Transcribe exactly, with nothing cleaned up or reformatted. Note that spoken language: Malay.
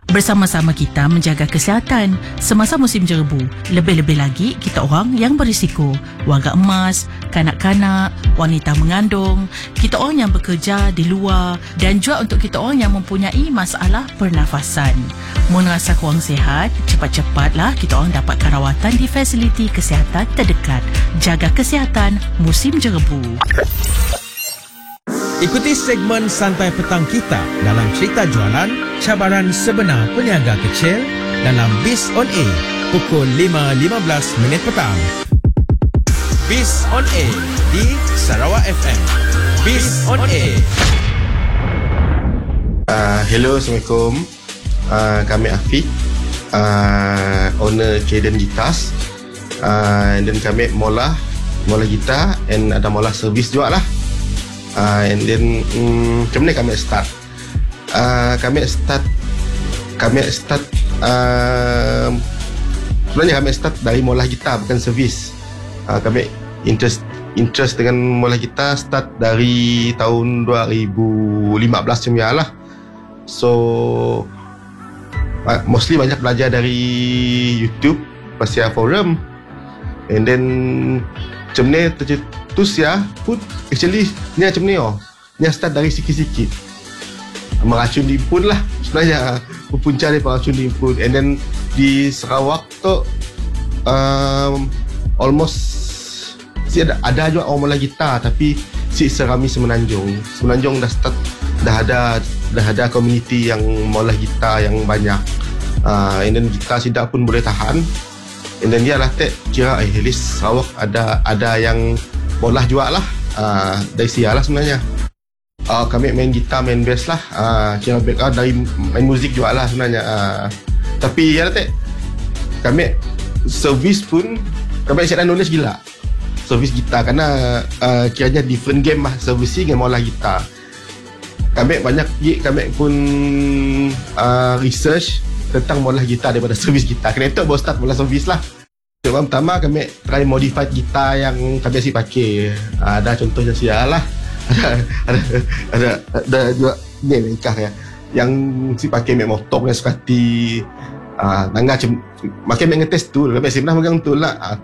Bersama-sama kita menjaga kesihatan semasa musim jerebu. Lebih-lebih lagi kita orang yang berisiko, warga emas, kanak-kanak, wanita mengandung, kita orang yang bekerja di luar dan juga untuk kita orang yang mempunyai masalah pernafasan. Mun rasa kurang sihat, cepat-cepatlah kita orang dapatkan rawatan di fasiliti kesihatan terdekat. Jaga kesihatan musim jerebu. Ikuti segmen Santai Petang kita dalam cerita jualan cabaran sebenar peniaga kecil dalam Biz on Air pukul lima lima belas minit petang. Biz on Air di Sarawak F M. Biz on Air. Uh, hello, Assalamualaikum. Uh, kami Afiq, uh, owner Caden Guitars. Uh, dan kami mola mola gitar and ada mola servis juga lah. Uh, and then um, macam mana kami start? Uh, kami start kami start uh, sebenarnya kami start dari mola gitar, bukan servis. Uh, kami interest interest dengan mola gitar start dari tahun dua ribu lima belas macam ya lah. So uh, mostly banyak belajar dari YouTube, pasal forum, and then macam ni tercetus ya pun actually ni macam ni oh. Ni start dari sikit-sikit meracun diimpun lah sebenarnya, berpunca dari meracun diimpun, and then di Sarawak tu um, almost si ada, ada juga orang mula gitar, tapi si serami Semenanjung Semenanjung dah start, dah ada dah ada community yang mula gitar yang banyak, uh, and then gitar sidak pun boleh tahan. And then dia lah tak kira eh at least Sarawak ada ada yang bolah juga lah, uh, dari sial lah sebenarnya. Uh, kami main gitar, main bass lah, uh, kira background dari main muzik juga lah sebenarnya. Uh, tapi ya lah tak, kami servis pun kami asyik knowledge gila servis gitar, kerana uh, kiranya different game lah servicing dengan molah gitar. Kami banyak gig, kami pun uh, research tentang molah gitar daripada servis gitar. Kena itu baru start molah servis lah. Coba pertama kami try modified gitar yang kami asyik pakai. Uh, ada contohnya sial lah. Ada ada ada ada juga ni nikah ya. Yang si pakai mek motor yang sekati uh, tangga macam makin mek ngetes tu. Kami asyik pernah megang tu lah. Uh,